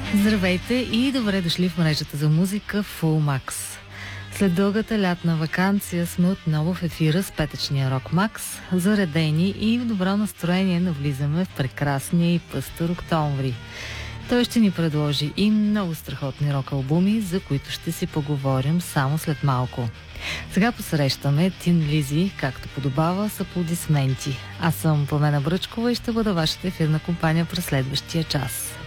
Здравейте и добре дошли в мрежата за музика Full Max. След дългата лятна ваканция сме отново в ефира с петъчния Rock Max, заредени и в добро настроение навлизаме в прекрасния и пъстър октомври. Той ще ни предложи и много страхотни рок-албуми, за които ще си поговорим само след малко. Сега посрещаме Тин Лизи, както подобава, с аплодисменти. Аз съм Пламена Бръчкова и ще бъда вашата ефирна компания през следващия час.